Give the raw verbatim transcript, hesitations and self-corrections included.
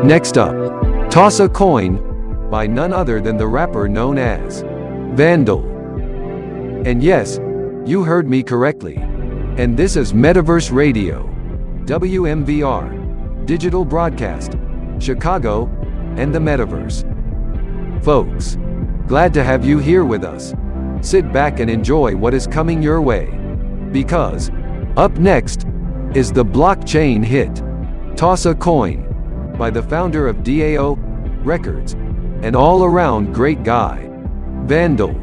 Next up, Toss a Coin, by none other than the rapper known as Vandal. And yes, you heard me correctly. And this is Metaverse Radio, W M V R, Digital Broadcast, Chicago, and the Metaverse. Folks, glad to have you here with us. Sit back and enjoy what is coming your way. Because, up next, is the blockchain hit, Toss a Coin, by the founder of D A O Records, an all-around great guy, Vandal.